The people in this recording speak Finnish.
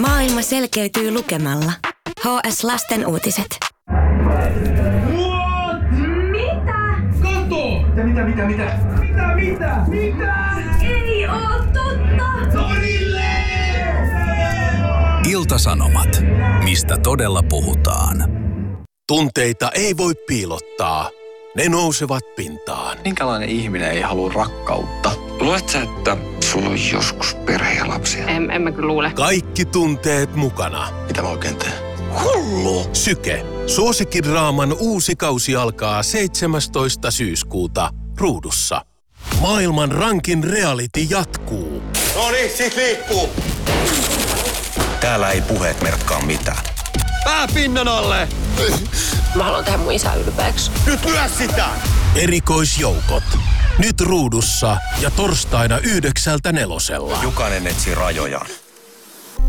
Maailma selkeytyy lukemalla. HS Lasten uutiset. What? Mitä? Kato! Mitä? Ei oo totta! Torille! Ilta-Sanomat. Mistä todella puhutaan? Tunteita ei voi piilottaa. Ne nousevat pintaan. Minkälainen ihminen ei halua rakkautta? Luuletko sä, että sulla on joskus perhe ja lapsia? En mä kyllä luule. Kaikki tunteet mukana. Mitä mä oikein teen? Hullu! Syke. Suosikkidraaman uusi kausi alkaa 17. syyskuuta Ruudussa. Maailman rankin reality jatkuu. Noniin, sit liikkuu. Täällä ei puheet merkkaa mitään. Pää pinnan alle! Mä haluan tehdä mun isää ylpeäksi. Nyt lyö sitä! Erikoisjoukot. Nyt Ruudussa ja torstaina 9:00 4:00. Jokainen etsii rajojaan.